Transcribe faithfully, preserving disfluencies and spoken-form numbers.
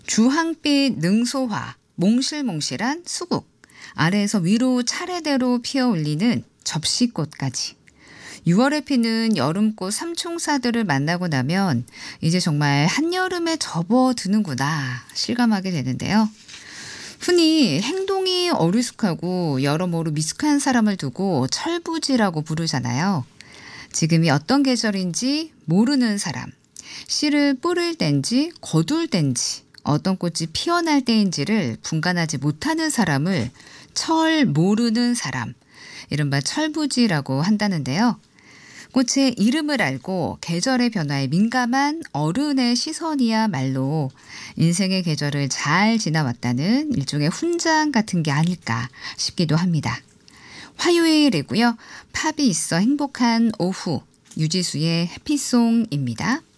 주황빛 능소화, 몽실몽실한 수국, 아래에서 위로 차례대로 피어올리는 접시꽃까지. 유월에 피는 여름꽃 삼총사들을 만나고 나면 이제 정말 한여름에 접어드는구나 실감하게 되는데요. 흔히 행동이 어리숙하고 여러모로 미숙한 사람을 두고 철부지라고 부르잖아요. 지금이 어떤 계절인지 모르는 사람, 씨를 뿌릴 땐지 거둘 땐지 어떤 꽃이 피어날 때인지를 분간하지 못하는 사람을 철 모르는 사람, 이른바 철부지라고 한다는데요. 꽃의 이름을 알고 계절의 변화에 민감한 어른의 시선이야말로 인생의 계절을 잘 지나왔다는 일종의 훈장 같은 게 아닐까 싶기도 합니다. 화요일이고요. 팝이 있어 행복한 오후, 유지수의 해피송입니다.